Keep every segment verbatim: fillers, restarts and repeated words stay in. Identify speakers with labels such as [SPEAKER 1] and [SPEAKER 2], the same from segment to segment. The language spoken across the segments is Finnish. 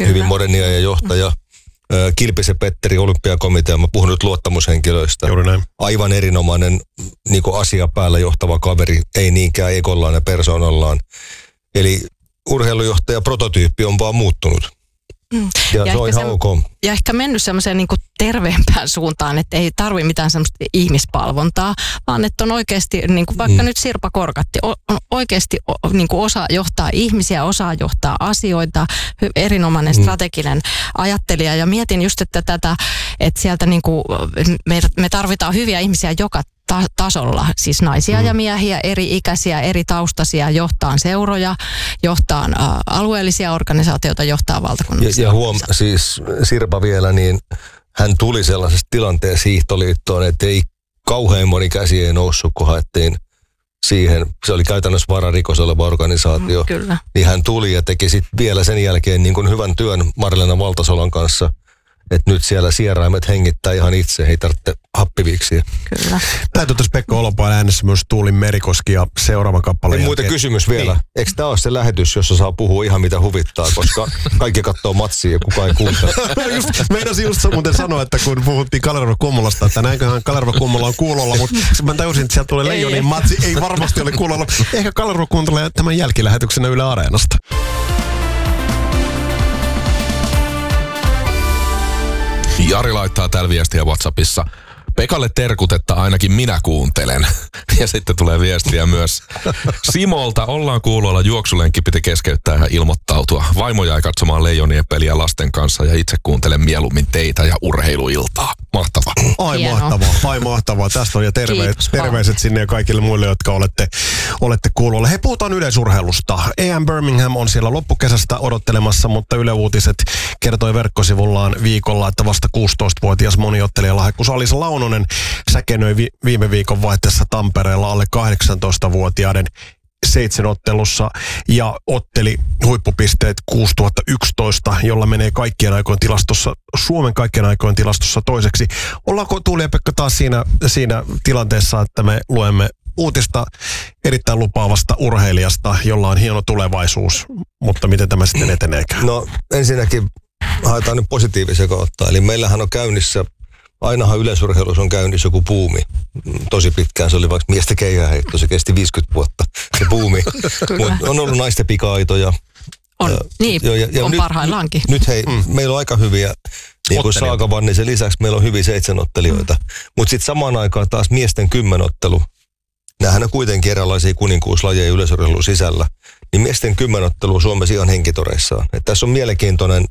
[SPEAKER 1] Kyllä.
[SPEAKER 2] hyvin modernia ja johtaja. Kilpisen Petteri, olympiakomitea, mä puhun nyt luottamushenkilöistä.
[SPEAKER 3] Juuri näin.
[SPEAKER 2] Aivan erinomainen niin kuin asia päällä johtava kaveri, ei niinkään ekollaan ja persoonallaan. Eli urheilujohtaja prototyyppi on vaan muuttunut.
[SPEAKER 1] Mm.
[SPEAKER 2] Ja, ja se on ihan
[SPEAKER 1] se,
[SPEAKER 2] ok.
[SPEAKER 1] Ja ehkä mennyt semmoiseen niin kuin terveempään suuntaan, että ei tarvitse mitään semmoista ihmispalvontaa, vaan että on oikeasti, niin kuin vaikka mm. nyt Sirpa Korkatti, on oikeasti niin kuin osaa johtaa ihmisiä, osaa johtaa asioita, erinomainen mm. strateginen ajattelija. Ja mietin just, että tätä, että sieltä niin kuin me, me tarvitaan hyviä ihmisiä joka ta- tasolla, siis naisia mm. ja miehiä, eri ikäisiä, eri taustaisia, johtaa seuroja, johtaa ä, alueellisia organisaatioita, johtaa valtakunnallisia.
[SPEAKER 2] Ja, ja huom, siis Sirpa vielä, niin hän tuli sellaisesta tilanteessa hiihtoliittoon, että ei kauhean moni käsi ei noussut, kun haettiin siihen. Se oli käytännössä vararikos oleva organisaatio.
[SPEAKER 1] Mm, kyllä.
[SPEAKER 2] Niin hän tuli ja teki sitten vielä sen jälkeen niin kuin hyvän työn Marlena Valtasolan kanssa. Että nyt siellä sieraimet hengittää ihan itse, ei tarvitse happiviksiä.
[SPEAKER 1] Kyllä.
[SPEAKER 3] Täytyy tässä Pekka Olopaan äänessä myös Tuulin Merikoski ja seuraavan kappaleen
[SPEAKER 2] jälkeen. Muuten kysymys vielä. Niin. Eikö tämä ole se lähetys, jossa saa puhua ihan mitä huvittaa, koska kaikki katsoo matsia ja kukaan ei kuuntele?
[SPEAKER 3] just, meinasin just muuten sanoa, että kun puhuttiin Kalerva Kummolasta, että näinköhän Kalerva Kummola on kuulolla, mutta mä tajusin, että sieltä tulee Leijonin matsi, ei varmasti ole kuulolla. Ehkä Kalerva kuuntelee tämän jälkilähetyksenä Yle Areenasta.
[SPEAKER 4] Jari laittaa täällä viestiä WhatsAppissa. Pekalle terkut, että ainakin minä kuuntelen. Ja sitten tulee viestiä myös Simolta. Ollaan kuulolla, juoksulenkki piti keskeyttää ja ilmoittautua. Vaimo jäi katsomaan Leijonien peliä lasten kanssa ja itse kuuntelen mieluummin teitä ja urheiluiltaa. Mahtavaa.
[SPEAKER 3] Ai
[SPEAKER 1] Hienoa.
[SPEAKER 3] mahtavaa, ai mahtavaa. Tästä on ja terve,
[SPEAKER 1] Kiitos,
[SPEAKER 3] terveiset sinne ja kaikille muille, jotka olette, olette kuulolla. Hei, puhutaan yleisurheilusta. A M Birmingham on siellä loppukesästä odottelemassa, mutta Yle Uutiset kertoi verkkosivullaan viikolla, että vasta kuusitoistavuotias moniottelija Lahekku Alisa Launonen säkenöi vi- viime viikon vaihteessa Tampereella alle kahdeksantoistavuotiaiden seitsemänottelussa ja otteli huippupisteet kuusituhattayksitoista, jolla menee kaikkien aikojen tilastossa, Suomen kaikkien aikojen tilastossa toiseksi. Ollaanko Tuuli ja Pekka taas siinä, siinä tilanteessa, että me luemme uutista erittäin lupaavasta urheilijasta, jolla on hieno tulevaisuus, mutta miten tämä sitten eteneekään?
[SPEAKER 2] No ensinnäkin haetaan nyt positiivisia kautta. Eli meillähän on käynnissä, ainahan yleisurheilussa on käynnissä joku buumi. Tosi pitkään se oli vaikka miestä keihäheitto, se kesti viisikymmentä vuotta, se buumi. Mutta on ollut naisten pika-aitoja.
[SPEAKER 1] On,
[SPEAKER 2] ja,
[SPEAKER 1] niin,
[SPEAKER 2] jo, ja, ja
[SPEAKER 1] on
[SPEAKER 2] nyt,
[SPEAKER 1] parhaillaankin.
[SPEAKER 2] Nyt hei, mm. meillä on aika hyviä, niin kuin Saaka Vannisen lisäksi meillä on hyviä seitsemänottelijoita. Mm. Mutta sitten samaan aikaan taas miesten kymmenottelu. Nämähän on kuitenkin erilaisia kuninkuuslajeja yleisurheilun sisällä. Niin miesten kymmenottelu on Suomessa ihan henkitoreissaan. Et tässä on mielenkiintoinen,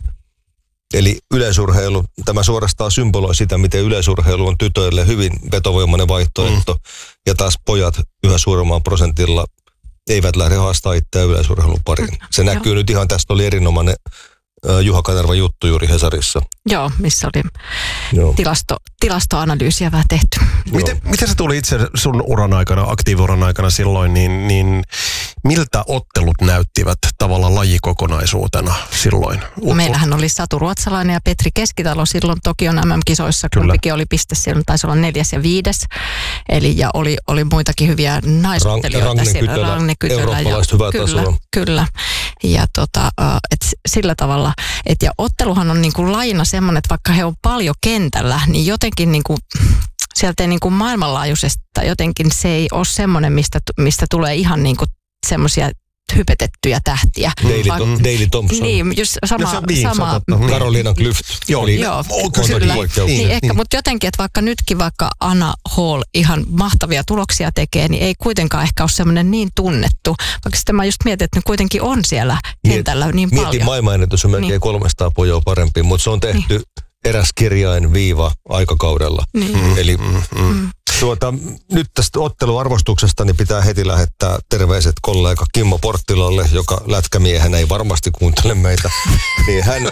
[SPEAKER 2] eli yleisurheilu, tämä suorastaan symboloi sitä, miten yleisurheilu on tytöille hyvin vetovoimainen vaihtoehto. Mm. Ja taas pojat yhä suuremmalla prosentilla eivät lähde haastaa itseään yleisurheilun pariin. Se näkyy nyt ihan, tästä oli erinomainen Juha Kanervan juttu juuri Hesarissa.
[SPEAKER 1] Joo, missä oli tilasto, tilastoanalyysiä vähän tehty.
[SPEAKER 3] Miten, miten se tuli itse sun uran aikana, aktiiviuran aikana silloin, niin, niin miltä ottelut näyttivät tavallaan lajikokonaisuutena silloin?
[SPEAKER 1] No, meillähän oli Satu Ruotsalainen ja Petri Keskitalo silloin Tokion M M-kisoissa, kumpikin oli piste silloin, taisi olla neljäs ja viides. Eli ja oli, oli muitakin hyviä naisottelijoita.
[SPEAKER 2] Ragne Kytölä, Ragne Kytölä eurooppalaista hyvää
[SPEAKER 1] kyllä,
[SPEAKER 2] tasoa.
[SPEAKER 1] Kyllä, ja tota, et sillä tavalla, et ja otteluhan on niin kuin lajina semmoinen, että vaikka he on paljon kentällä, niin jotenkin niin kuin sieltä ei niin kuin maailmanlaajuisesti, jotenkin se ei ole semmoinen, mistä, mistä tulee ihan niin kuin semmoisia hypetettyjä tähtiä.
[SPEAKER 2] Daley, Va- Tom, Daley Thompson.
[SPEAKER 1] Niin, just sama.
[SPEAKER 3] No niin,
[SPEAKER 1] sama
[SPEAKER 2] Carolina Klüft.
[SPEAKER 3] Joo,
[SPEAKER 2] eli
[SPEAKER 1] joo
[SPEAKER 2] on
[SPEAKER 1] kyllä.
[SPEAKER 2] Niin,
[SPEAKER 1] niin, ehkä, mutta jotenkin, että vaikka nytkin vaikka Anna Hall ihan mahtavia tuloksia tekee, niin ei kuitenkaan ehkä ole semmoinen niin tunnettu. Vaikka sitten mä just mietin, että ne kuitenkin on siellä kentällä niin, niin paljon.
[SPEAKER 2] Mietin maailmanennätys on melkein niin. kolmesataa pojoa parempi, mutta se on tehty niin. eräs kirjain viiva aikakaudella.
[SPEAKER 1] Niin.
[SPEAKER 2] Eli mm. tuota, nyt tästä otteluarvostuksesta niin pitää heti lähettää terveiset kollega Kimmo Porttilalle, joka lätkämiehenä ei varmasti kuuntele meitä. niin hän,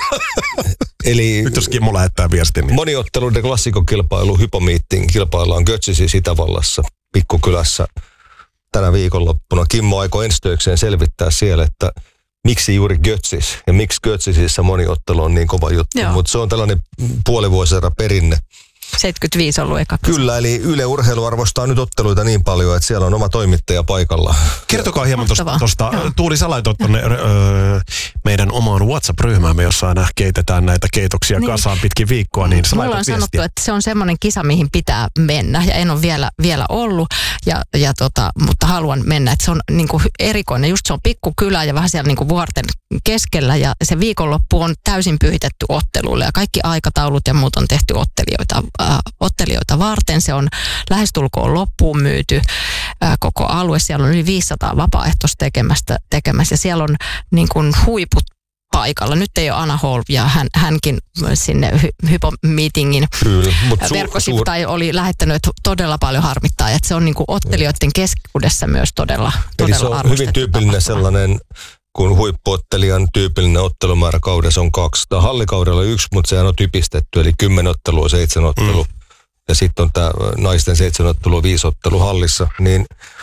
[SPEAKER 2] eli
[SPEAKER 3] nyt jos Kimmo lähettää viestin. Niin.
[SPEAKER 2] Moniotteluiden klassikokilpailu Hypomeeting kilpaillaan Götzisissä Itävallassa, pikkukylässä tänä viikonloppuna. Kimmo aikoo ensi töikseen selvittää siellä, että miksi juuri Götzis ja miksi Götzisissä moniottelu on niin kova juttu. Mutta se on tällainen puolivuosisadan perinne.
[SPEAKER 1] seitsemänkymmentäviisi ollut eka kisa.
[SPEAKER 2] Kyllä, eli Yle Urheilu arvostaa nyt otteluita niin paljon, että siellä on oma toimittaja paikalla.
[SPEAKER 3] Kertokaa hieman tuosta. Tuuli, sä laitoit tuonne öö, meidän omaan WhatsApp-ryhmäämme, jossa aina keitetään näitä keitoksia niin kasaan pitkin viikkoa. Niin
[SPEAKER 1] mulla on viestiä. Sanottu, että se on semmoinen kisa, mihin pitää mennä. Ja en ole vielä, vielä ollut, ja, ja tota, mutta haluan mennä. Että se on niin kuin erikoinen. Just se on pikkukylä ja vähän siellä niin kuin vuorten keskellä. Ja se viikonloppu on täysin pyhitetty otteluille. Ja kaikki aikataulut ja muut on tehty ottelijoita, äh, ottelijoita varten. Se on lähestulkoon loppuun myyty äh, koko alue. Siellä on yli viisisataa vapaaehtoista tekemästä, tekemässä. Ja siellä on niin kuin huiput paikalla. Nyt ei ole Anna Holm ja hän, hänkin sinne hy- hypomeetingin verkkosivu tai oli lähettänyt, että todella paljon harmittaa. Että se on niin kuin ottelijoiden keskuudessa myös todella, todella
[SPEAKER 2] eli se on hyvin tyypillinen tapahtuma. Sellainen, kun huippuottelijan tyypillinen ottelumäärä kaudessa on kaksi. Tämä hallikaudella yksi, mutta sehän on typistetty, eli kymmenen ottelua, seitsemän ottelu. Mm. Ja sitten on tämä naisten seitsemän ottelu, viisi ottelu hallissa. Niin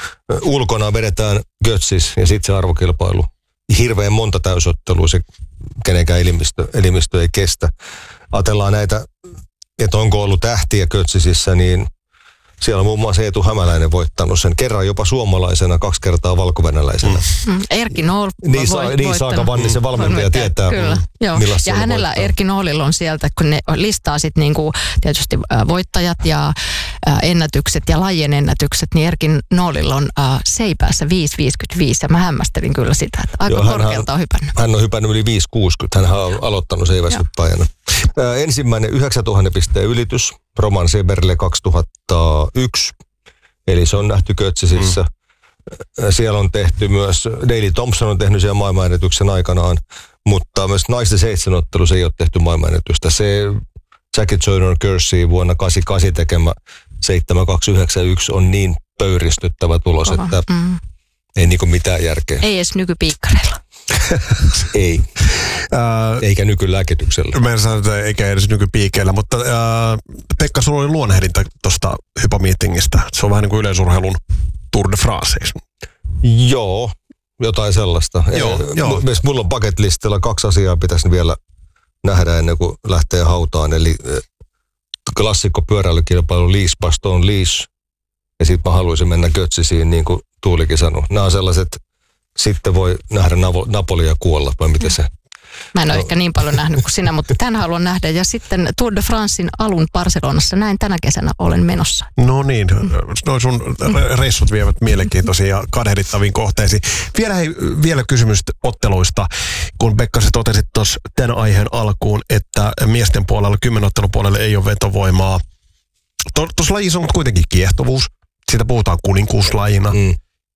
[SPEAKER 2] ulkona vedetään Götzis ja sitten se arvokilpailu. Hirveän monta täysottelua se kenenkään elimistö, elimistö ei kestä. Ajatellaan näitä, että onko ollut tähtiä Götzisissä, niin siellä on muun muassa Eetu Hämäläinen voittanut sen kerran jopa suomalaisena, kaksi kertaa valkovenäläisenä.
[SPEAKER 1] Mm. Erkki Nool
[SPEAKER 2] niin, saa, niin Saaka Vannisen valmentaja tietää,
[SPEAKER 1] kyllä, joo. Ja hänellä voittaa. Erkki Noolilla on sieltä, kun ne listaa sitten niinku tietysti äh, voittajat ja äh, ennätykset ja lajien ennätykset, niin Erkki Noolilla on äh, seipäässä viisi viisikymmentäviisi. Ja mä hämmästelin kyllä sitä, että aika joo, korkealta on hypännyt.
[SPEAKER 2] Hän on hypännyt yli viisi kuusikymmentä. Hän on aloittanut seiväshyppäjänä. Äh, ensimmäinen yhdeksäntuhatta pisteen ylitys. Roman Seberle kaksituhattayksi, eli se on nähty Götzisissä. Mm. Siellä on tehty myös, Daley Thompson on tehnyt siellä maailmanennätyksen aikanaan, mutta myös naisten seitsemänottelussa ei ole tehty maailmanennätystä. Se Jackie Joyner Kersey vuonna kahdeksankymmentäkahdeksan tekemä seitsemän kaksi yhdeksän yksi on niin pöyristyttävä tulos, Kova. että mm. ei niinku mitään järkeä.
[SPEAKER 1] Ei edes nykypiikkareilla.
[SPEAKER 2] Ei. Äh, eikä nykylääkityksellä.
[SPEAKER 3] Mä en sano, että eikä edes nykypiikeillä, mutta äh, Pekka, sulla oli luonnehdinta tuosta hypomeetingistä. Se on vähän niin kuin yleisurheilun Tour de France.
[SPEAKER 2] Joo, jotain sellaista.
[SPEAKER 3] Joo, e, joo.
[SPEAKER 2] M- mulla on bucket listillä kaksi asiaa pitäisi vielä nähdä ennen kuin lähtee hautaan. Eli klassikko pyöräilykilpailu Lies Baston Lies. Ja sitten mä haluaisin mennä Götzisiin, niin kuin Tuulikin sanoi. Nämä on sellaiset, sitten voi nähdä Navo, Napolia kuolla, vai miten se?
[SPEAKER 1] Mä en ole no. ehkä niin paljon nähnyt kuin sinä, mutta tämän haluan nähdä. Ja sitten Tour de Francein alun Barcelonassa, näin tänä kesänä olen menossa.
[SPEAKER 3] No niin, no sun reissut vievät mielenkiintoisiin ja kadehdittaviin kohteisiin. Vielä, hei, vielä kysymys otteluista, kun Pekka sä totesit tuossa tämän aiheen alkuun, että miesten puolella, kymmenottelun puolella ei ole vetovoimaa. Tuossa lajissa on kuitenkin kiehtovuus, siitä puhutaan kuninkuuslajina. Mm.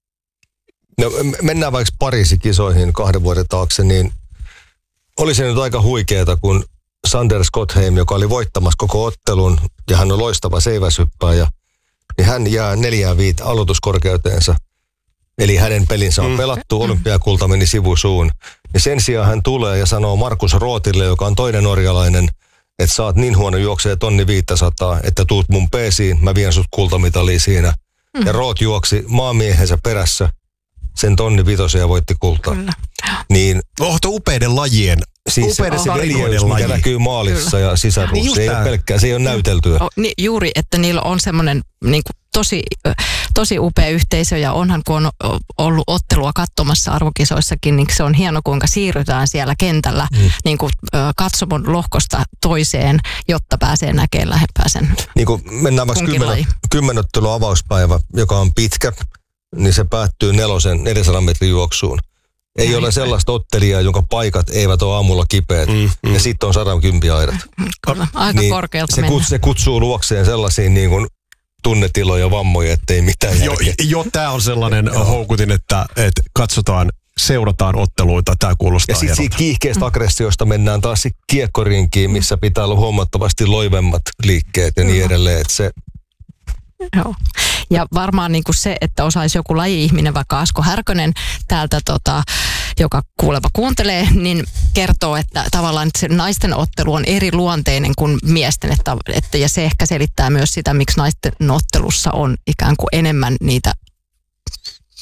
[SPEAKER 2] No mennään vaikka Pariisin kisoihin kahden vuoden taakse, niin oli se nyt aika huikeeta, kun Sander Schottheim, joka oli voittamassa koko ottelun, ja hän on loistava seiväshyppääjä, niin hän jää neljään viit aloituskorkeuteensa. Eli hänen pelinsä on pelattu, olympiakulta meni sivusuun. Ja sen sijaan hän tulee ja sanoo Markus Rootille, joka on toinen norjalainen, että sä oot niin huono juoksee tonni viisisataa, että tuut mun peesiin, mä vien sut kultamitaliin siinä. Mm. Ja Root juoksi maamiehensä perässä sen tonni vitosen ja voitti kultaa. Kyllä.
[SPEAKER 3] Niin, oh, tuo upeiden lajien.
[SPEAKER 2] Siis upeiden se veljeys, mikä näkyy maalissa Kyllä. ja sisäruussa. Niin se ei ole pelkkää, se ei ole näyteltyä.
[SPEAKER 1] O, niin, juuri, että niillä on semmoinen niin kuin tosi, tosi upea yhteisö ja onhan kun on ollut ottelua katsomassa arvokisoissakin, niin se on hieno kuinka siirrytään siellä kentällä mm. niin kuin, katsomon lohkosta toiseen, jotta pääsee näkemään lähempää sen.
[SPEAKER 2] Niin kuin mennään vaikka kymmen, kymmenottelun avauspäivä, joka on pitkä, niin se päättyy nelosen neljänsadan metrin juoksuun. Ei ole sellaista ottelijaa, jonka paikat eivät ole aamulla kipeät. Mm, mm. Ja sitten on sadan kympiaidat.
[SPEAKER 1] Kyllä, aika niin korkealta
[SPEAKER 2] se, kuts, se kutsuu luokseen sellaisiin niin kuin tunnetiloja, vammoja, ettei mitään
[SPEAKER 3] jo, jo, tämä on sellainen houkutin, että, että katsotaan, seurataan otteluita. Tämä kuulostaa
[SPEAKER 2] Ja sitten siitä kiihkeästä aggressiosta mennään taas kiekkoriinkiin, missä pitää olla huomattavasti loivemmat liikkeet ja niin edelleen. Että se
[SPEAKER 1] Joo. Ja varmaan niin kuin se, että osaisi joku laji-ihminen, vaikka Asko Härkönen täältä, tota, joka kuuleva kuuntelee, niin kertoo, että tavallaan että se naisten ottelu on eri luonteinen kuin miesten. Että, että, ja se ehkä selittää myös sitä, miksi naisten ottelussa on ikään kuin enemmän niitä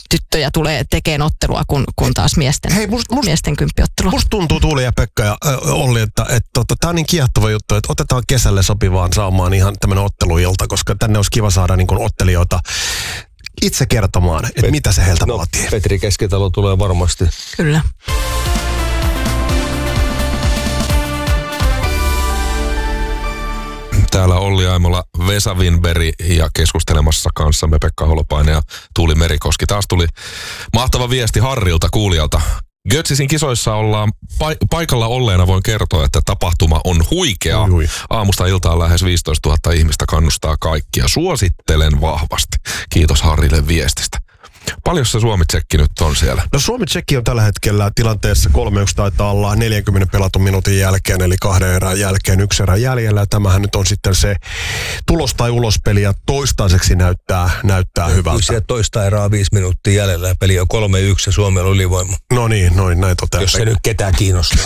[SPEAKER 1] tyttöjä tulee tekemään ottelua, kun, kun taas miesten,
[SPEAKER 3] Hei, must, must,
[SPEAKER 1] miesten kymppiottelu.
[SPEAKER 3] Musta tuntuu Tuuli ja Pekka ja äh, Olli, että et, tota, tää on niin kiehtova juttu, että otetaan kesälle sopivaan saamaan ihan tämmönen otteluilta, koska tänne olisi kiva saada niin kuin ottelijoita itse kertomaan, että Pet- mitä se heiltä no, vaatii.
[SPEAKER 2] Petri Keskitalo tulee varmasti.
[SPEAKER 1] Kyllä.
[SPEAKER 4] Täällä Olli Aimola, Vesa Winberg ja keskustelemassa kanssamme Pekka Holopainen ja Tuuli Merikoski. Taas tuli mahtava viesti Harrilta kuulijalta. Götzisin kisoissa ollaan pa- paikalla olleena, voin kertoa, että tapahtuma on huikea.
[SPEAKER 3] Ui, ui.
[SPEAKER 4] Aamusta iltaan lähes viisitoistatuhatta ihmistä kannustaa kaikkia. Suosittelen vahvasti. Kiitos Harrille viestistä. Paljon se Suomi-tsekki nyt on siellä?
[SPEAKER 3] No Suomi-tsekki on tällä hetkellä tilanteessa kolme yksi taitaa olla neljänkymmenen pelatun minuutin jälkeen, eli kahden erän jälkeen yksi erän jäljellä. Tämähän nyt on sitten se tulos tai ulospeli ja toistaiseksi näyttää, näyttää hyvältä.
[SPEAKER 2] Siellä toista erää viisi minuuttia jäljellä ja peli on kolme yksi ja Suomella on ylivoima.
[SPEAKER 3] No niin, noin näin toteaa.
[SPEAKER 2] Jos se nyt ketään kiinnostaa.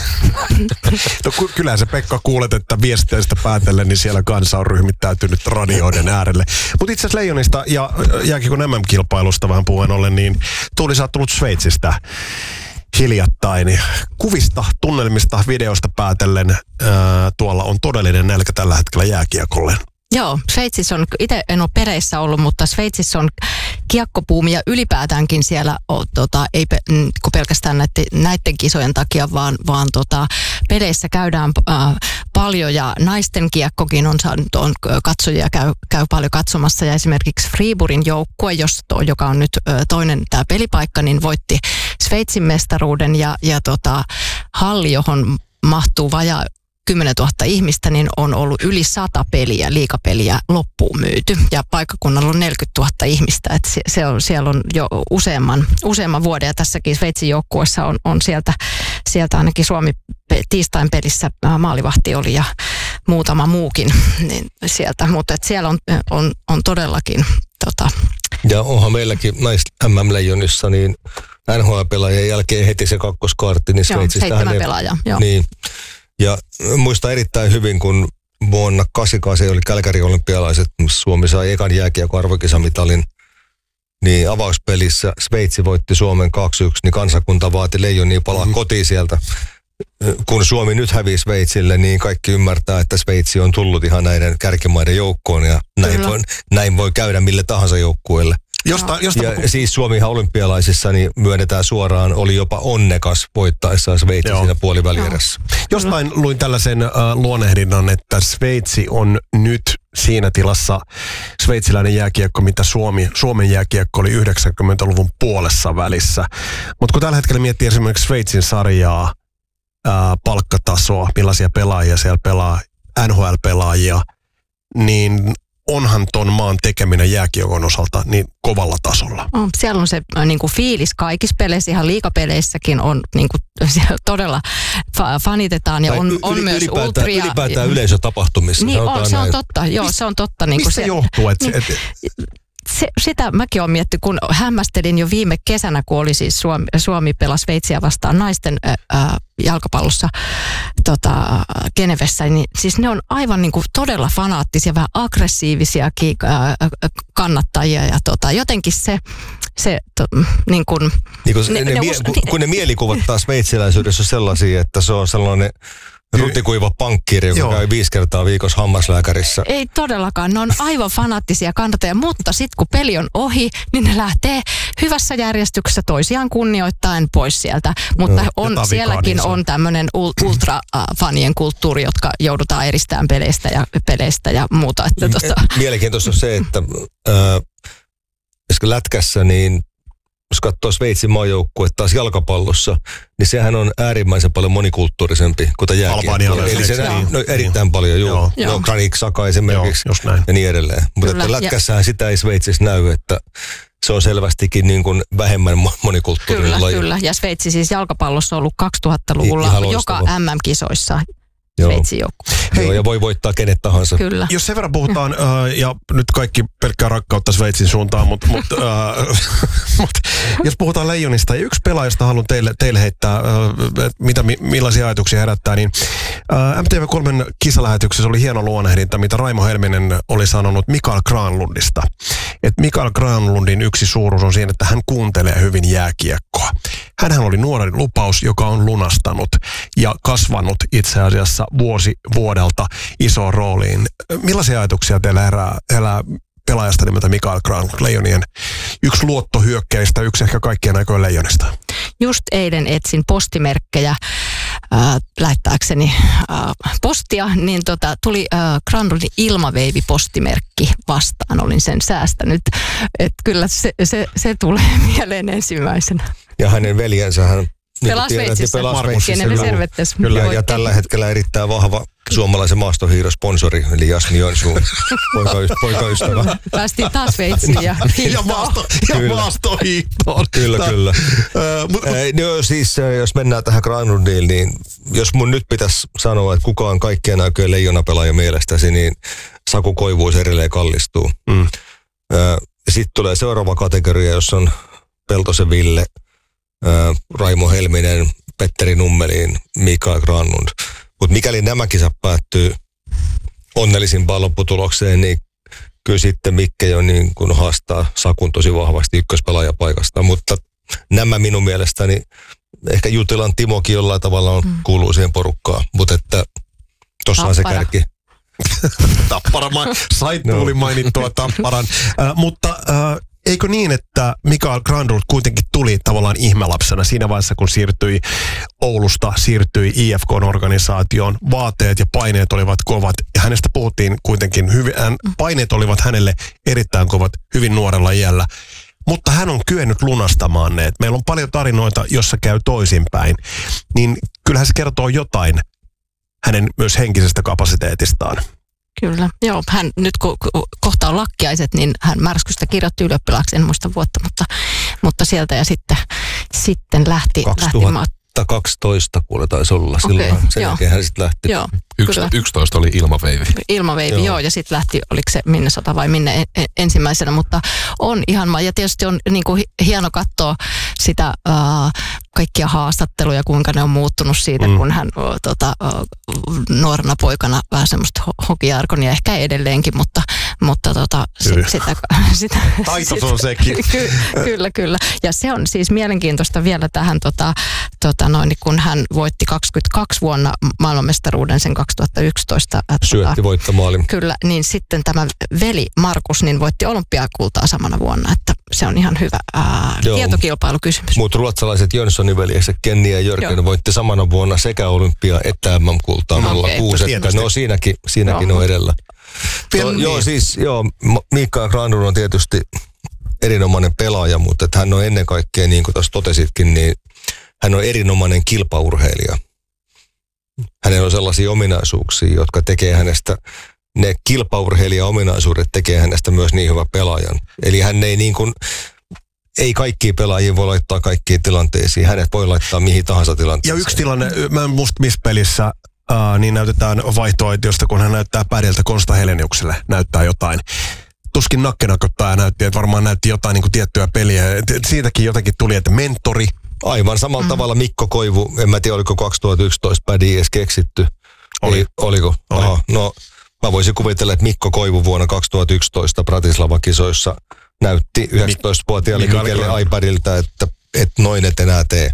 [SPEAKER 3] No kyllä se Pekka kuulet, että viesteistä päätellen, niin siellä kansa on ryhmittäytynyt radioiden äärelle. Mutta itse asiassa Leijonista ja jääkiekon M M-kilpailusta vähän puheen ollen, niin Tuuli, sä oot tullut Sveitsistä hiljattain. Kuvista, tunnelmista, videosta päätellen ää, tuolla on todellinen nälkä tällä hetkellä jääkiekolle.
[SPEAKER 1] Joo, Sveitsissä on, itse en ole pereissä ollut, mutta Sveitsissä on kiekkopuumi ja ylipäätäänkin siellä, on, tota, ei pe, pelkästään näiden, näiden kisojen takia, vaan, vaan tota, peleissä käydään äh, paljon ja naisten kiekkokin on, on katsojia käy, käy paljon katsomassa ja esimerkiksi Friburgin joukkue, jos to, joka on nyt äh, toinen tämä pelipaikka, niin voitti Sveitsin mestaruuden ja, ja tota, halli, johon mahtuu vajaa kymmenentuhatta ihmistä, niin on ollut yli sata peliä, liigapeliä loppuun myyty. Ja paikkakunnalla on neljäkymmentätuhatta ihmistä. Että se, se on, siellä on jo useamman, useamman vuoden ja tässäkin Sveitsin joukkueessa on, on sieltä, sieltä ainakin Suomi tiistain pelissä maalivahti oli ja muutama muukin niin sieltä. Mutta siellä on, on, on todellakin tota,
[SPEAKER 2] ja onhan meilläkin näissä M M-leijonissa niin N H L-pelaajien jälkeen heti se kakkoskaartti, niin Sveitsistä
[SPEAKER 1] joo, seitsemän pelaajaa, joo.
[SPEAKER 2] Niin. Ja muistan erittäin hyvin, kun vuonna kahdeksankymmentäkahdeksan oli Kälkärin olympialaiset, Suomi sai ekan jääkiekon arvokisamitalin, niin avauspelissä Sveitsi voitti Suomen kaksi yksi, niin kansakunta vaati Leijonia palaa mm. kotiin sieltä. Kun Suomi nyt hävii Sveitsille, niin kaikki ymmärtää, että Sveitsi on tullut ihan näiden kärkimaiden joukkoon ja näin voi, näin voi käydä mille tahansa joukkueelle.
[SPEAKER 3] Josta, josta
[SPEAKER 2] ja kun... siis Suomihan olympialaisissa niin myönnetään suoraan, oli jopa onnekas voittaessaan Sveitsi Joo. siinä puolivälierässä.
[SPEAKER 3] Jostain luin tällaisen äh, luonehdinnan, että Sveitsi on nyt siinä tilassa sveitsiläinen jääkiekko, mitä Suomi, Suomen jääkiekko oli yhdeksänkymmentäluvun puolessa välissä. Mutta kun tällä hetkellä miettii esimerkiksi Sveitsin sarjaa, äh, palkkatasoa, millaisia pelaajia siellä pelaa, N H L-pelaajia, niin onhan ton maan tekeminen jääkiekon osalta niin kovalla tasolla.
[SPEAKER 1] Oh, siellä on se niin kuin fiilis kaikissa peleissä, ihan liigapeleissäkin on niin kuin, todella fa- fanitetaan ja on, yli, on myös
[SPEAKER 2] ylipäätään,
[SPEAKER 1] ultria.
[SPEAKER 2] Ylipäätään yleisötapahtumissa.
[SPEAKER 1] Niin on, se on
[SPEAKER 2] näin.
[SPEAKER 1] totta. Joo,
[SPEAKER 3] Mist,
[SPEAKER 1] se on totta. Niin
[SPEAKER 3] mistä
[SPEAKER 1] se
[SPEAKER 3] johtuu? Et,
[SPEAKER 1] niin,
[SPEAKER 3] et,
[SPEAKER 1] se, sitä mäkin olen miettinyt, kun hämmästelin jo viime kesänä, kun oli siis Suomi, Suomi pelasi Sveitsiä vastaan naisten ää, jalkapallossa tota, Genevessä, niin siis ne on aivan niin kuin todella fanaattisia, vähän aggressiivisiakin ää, kannattajia ja tota, jotenkin se, se to, niin kuin...
[SPEAKER 2] Niin kun ne, ne, ne, mie, kun, kun ne mielikuvat taas sveitsiläisyydessä on sellaisia, että se on sellainen rutikuiva pankkiiri, joka Joo. käy viisi kertaa viikossa hammaslääkärissä.
[SPEAKER 1] Ei todellakaan, ne on aivan fanaattisia kannattajia, mutta sitten kun peli on ohi, niin ne lähtee hyvässä järjestyksessä toisiaan kunnioittaen pois sieltä. Mutta
[SPEAKER 2] no,
[SPEAKER 1] on, sielläkin niin on tämmöinen ultrafanien kulttuuri, jotka joudutaan eristämään peleistä ja, peleistä ja muuta. Että tosta.
[SPEAKER 2] Mielenkiintoista on se, että äh, lätkässä niin jos katsoo Sveitsin maajoukkuetta taas jalkapallossa, niin sehän on äärimmäisen paljon monikulttuurisempi kuin tämä jääkiekko. Eli se näin, no, erittäin niin. paljon, joo. joo. No, Granit Xhaka esimerkiksi joo, ja niin edelleen. Mutta lätkässähän sitä ei Sveitsissä näy, että se on selvästikin niin kuin vähemmän monikulttuurinen
[SPEAKER 1] kyllä,
[SPEAKER 2] laji. Kyllä,
[SPEAKER 1] ja Sveitsi siis jalkapallossa on ollut kaksituhattaluvulla I, joka M M-kisoissa. Sveitsin joukkue.
[SPEAKER 2] Joo, ja voi voittaa kenet tahansa.
[SPEAKER 1] Kyllä.
[SPEAKER 3] Jos sen verran puhutaan, äh, ja nyt kaikki pelkkää rakkautta Sveitsin suuntaan, mutta mut, äh, mut, jos puhutaan Leijonista, ja yksi pelaajasta haluan teille, teille heittää, äh, mitä, millaisia ajatuksia herättää, niin äh, M T V kolme kisalähetyksessä oli hieno luonnehdinta, mitä Raimo Helminen oli sanonut Mikael Granlundista. Että Mikael Granlundin yksi suuruus on siinä, että hän kuuntelee hyvin jääkiekkoa. Hänhän oli nuoren lupaus, joka on lunastanut ja kasvanut itse asiassa vuosi vuodelta isoon rooliin. Millaisia ajatuksia teillä herää, elää pelaajasta nimeltä Mikael Granlund, Leijonien yksi luottohyökkäistä, yksi ehkä kaikkien aikojen Leijonista?
[SPEAKER 1] Just eilen etsin postimerkkejä äh, lähettääkseni äh, postia, niin tota, tuli äh, Granlundin ilmaveivipostimerkki vastaan. Olin sen säästänyt. Et kyllä se, se, se tulee mieleen ensimmäisenä.
[SPEAKER 2] Ja hänen veljensä hän
[SPEAKER 1] Pelaa Sveitsissä. Kenelle servettes.
[SPEAKER 2] Kyllä, ja, ja tällä hetkellä erittäin vahva suomalaisen maastohiihdosponsori, eli Jasmi Joensuun poikaystävä. poikaystävä.
[SPEAKER 1] Päästiin taas Sveitsiin ja
[SPEAKER 3] ja, maasto, ja maastohiihtoon.
[SPEAKER 2] Kyllä, Tää, kyllä. Äh, mut, äh, no, siis, jos mennään tähän Granlundiin, niin jos mun nyt pitäisi sanoa, että kuka on kaikkien aikojen leijonapelaaja mielestäsi, niin Saku Koivuus edelleen kallistuu. Mm. Äh, Sitten tulee seuraava kategoria, jossa on Peltosen Ville, äh, Raimo Helminen, Petteri Nummelin, Mikael Granlund. Mutta mikäli nämä kisat päättyy onnellisimpaan lopputulokseen, niin kyllä sitten Mikke jo niin kuin haastaa Sakun tosi vahvasti ykköspelaajapaikasta. Mutta nämä minun mielestäni, ehkä Jutilan Timokin jollain tavalla on, mm. kuuluu siihen porukkaan. Mutta että tossa on se kärki.
[SPEAKER 3] Tappara, sait tuli no. mainittua Tapparan. Äh, mutta äh, eikö niin, että Mikael Granlund kuitenkin tuli tavallaan ihmelapsena siinä vaiheessa, kun siirtyi Oulusta, siirtyi I F K-organisaatioon. Vaateet ja paineet olivat kovat ja hänestä puhuttiin kuitenkin, hyvin, hän, paineet olivat hänelle erittäin kovat hyvin nuorella iällä. Mutta hän on kyennyt lunastamaan ne. Meillä on paljon tarinoita, jossa käy toisinpäin. Niin kyllähän se kertoo jotain hänen myös henkisestä kapasiteetistaan.
[SPEAKER 1] Kyllä, joo. Hän nyt kun kohta on lakkiaiset, niin hän Märskystä kirjoitti ylioppilaaksi, en muista vuotta, mutta, mutta sieltä ja sitten, sitten lähti.
[SPEAKER 2] kaksituhattakaksitoista kuule taisi olla silloin. Okay, sen joo. jälkeen hän sitten lähti.
[SPEAKER 1] Joo,
[SPEAKER 4] Yks, yksitoista oli ilmaveivi.
[SPEAKER 1] Ilmaveivi, joo. joo, ja sitten lähti, oliko se Minnesota vai minne ensimmäisenä, mutta on ihan, ja tietysti on niin kuin hieno katsoa sitä uh, kaikkia haastatteluja, kuinka ne on muuttunut siitä, mm. kun hän uh, tota, uh, nuorena poikana vähän semmoista hokijargonia, ehkä edelleenkin, mutta, mutta tota, sit, sitä... sitä
[SPEAKER 3] Taitos on sekin.
[SPEAKER 1] ky, kyllä, kyllä. Ja se on siis mielenkiintoista vielä tähän, tota, tota, noin, kun hän voitti kaksikymmentäkaksi vuonna maailmanmestaruuden sen kaksituhattayksitoista.
[SPEAKER 2] Syötti tota, voittomaali.
[SPEAKER 1] Kyllä, niin sitten tämä veli Markus niin voitti olympiakultaa samana vuonna, että se on ihan hyvä ää, tietokilpailukysymys.
[SPEAKER 2] Mutta ruotsalaiset Jönssonin veljekset Kenni ja Jörgen Joo. voitti samana vuonna sekä olympia että M M-kultaa nolla kuusi. No siinäkin, siinäkin on edellä. To, joo, siis joo, Mikael Granlund on tietysti erinomainen pelaaja, mutta että hän on ennen kaikkea, niin kuin tuossa totesitkin, niin hän on erinomainen kilpaurheilija. Hänellä on sellaisia ominaisuuksia, jotka tekee hänestä, ne kilpaurheilija-ominaisuudet tekee hänestä myös niin hyvä pelaajan. Eli hän ei niin kuin, ei kaikkia pelaajia voi laittaa kaikkiin tilanteisiin. Hänet voi laittaa mihin tahansa tilanteeseen. Ja
[SPEAKER 3] yksi tilanne, mä en muista missä pelissä, äh, niin näytetään vaihtoaitiosta, kun hän näyttää pädiltä Konsta Heleniukselle, näyttää jotain. Tuskin nakkenakottaja näytti, että varmaan näytti jotain niin kuin tiettyä peliä. Siitäkin jotenkin tuli, että mentori.
[SPEAKER 2] Aivan samalla mm. tavalla Mikko Koivu, en mä tiedä oliko kaksituhattayksitoista pädi edes keksitty.
[SPEAKER 3] Oli.
[SPEAKER 2] Ei, oliko?
[SPEAKER 3] Oli.
[SPEAKER 2] Aha, no mä voisin kuvitella, että Mikko Koivu vuonna kaksituhattayksitoista Bratislava-kisoissa näytti yhdeksäntoistavuotiaalle Mikelle iPadilta, että et noin et enää tee.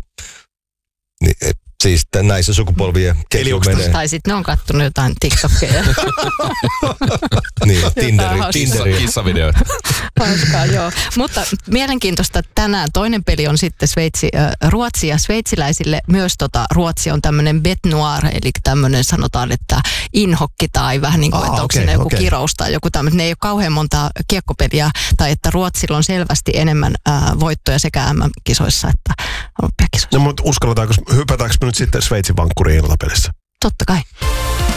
[SPEAKER 2] Niin, et, siis näissä sukupolvien ketju menee.
[SPEAKER 1] Tai sitten ne on kattonut jotain TikTokia.
[SPEAKER 2] niin, Tinderi. Tinderi.
[SPEAKER 4] Kissavideoita.
[SPEAKER 1] Hauskaa, joo. Mutta mielenkiintoista tänään. Toinen peli on sitten Sveitsi, äh, Ruotsi ja sveitsiläisille myös tota, Ruotsi on tämmöinen bet noir, eli tämmöinen sanotaan, että inhokki tai vähän niin kuin, Aa, että onko okay, siinä joku okay. kirous tai joku tämmöinen. Ne ei ole kauhean montaa kiekkopeliä, tai että Ruotsilla on selvästi enemmän äh, voittoja sekä M M-kisoissa että olympiakisoissa.
[SPEAKER 3] No mutta uskalletaanko, hypätäänkö me nyt sitten Sveitsin vankkuriin iltapelissä?
[SPEAKER 1] Totta kai.